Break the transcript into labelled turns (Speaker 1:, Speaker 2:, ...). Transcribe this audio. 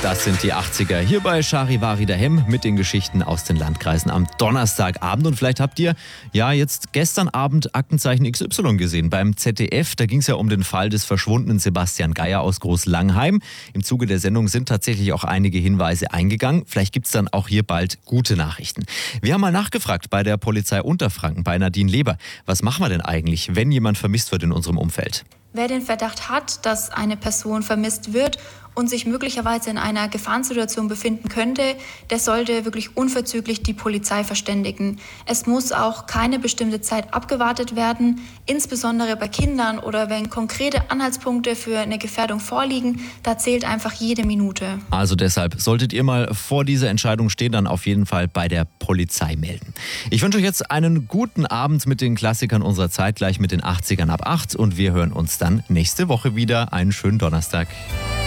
Speaker 1: Das sind die 80er hier bei Charivari daheim mit den Geschichten aus den Landkreisen am Donnerstagabend. Und vielleicht habt ihr ja jetzt gestern Abend Aktenzeichen XY gesehen beim ZDF. Da ging es ja um den Fall des verschwundenen Sebastian Geier aus Großlangheim. Im Zuge der Sendung sind tatsächlich auch einige Hinweise eingegangen. Vielleicht gibt es dann auch hier bald gute Nachrichten. Wir haben mal nachgefragt bei der Polizei Unterfranken, bei Nadine Leber. Was machen wir denn eigentlich, wenn jemand vermisst wird in unserem Umfeld?
Speaker 2: Wer den Verdacht hat, dass eine Person vermisst wird und sich möglicherweise in einer Gefahrensituation befinden könnte, der sollte wirklich unverzüglich die Polizei verständigen. Es muss auch keine bestimmte Zeit abgewartet werden, insbesondere bei Kindern oder wenn konkrete Anhaltspunkte für eine Gefährdung vorliegen, da zählt einfach jede Minute.
Speaker 1: Also deshalb solltet ihr mal vor dieser Entscheidung stehen, dann auf jeden Fall bei der Polizei melden. Ich wünsche euch jetzt einen guten Abend mit den Klassikern unserer Zeit, gleich mit den 80ern ab 8 und wir hören uns dann nächste Woche wieder. Einen schönen Donnerstag.